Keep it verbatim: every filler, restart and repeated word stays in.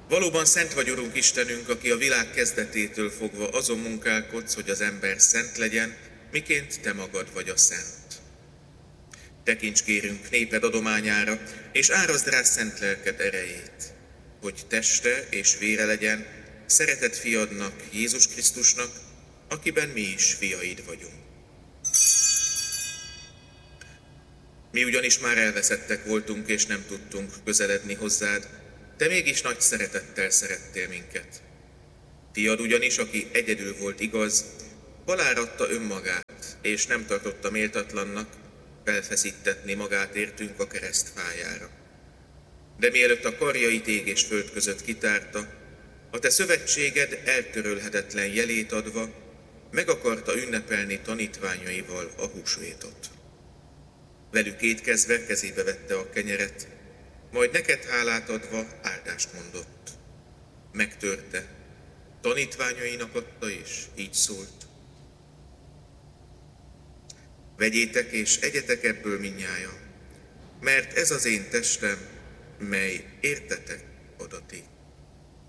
Valóban szent vagy, Urunk Istenünk, aki a világ kezdetétől fogva azon munkálkodsz, hogy az ember szent legyen, miként te magad vagy a szent. Tekints kérünk néped adományára, és árazd rá szent lelked erejét, hogy teste és vére legyen szeretett fiadnak, Jézus Krisztusnak, akiben mi is fiaid vagyunk. Mi ugyanis már elveszettek voltunk, és nem tudtunk közeledni hozzád, te mégis nagy szeretettel szerettél minket. Fiad ugyanis, aki egyedül volt igaz, halálra adta önmagát, és nem tartotta méltatlannak felfeszítetni magát értünk a kereszt fájára. De mielőtt a karjait ég és föld között kitárta, a te szövetséged eltörölhetetlen jelét adva, meg akarta ünnepelni tanítványaival a húsvétot. Velük étkezve kezébe vette a kenyeret, majd neked hálát adva áldást mondott. Megtörte, tanítványainak adta, és így szólt. Vegyétek és egyetek ebből mindnyájan, mert ez az én testem, mely értetek adatik.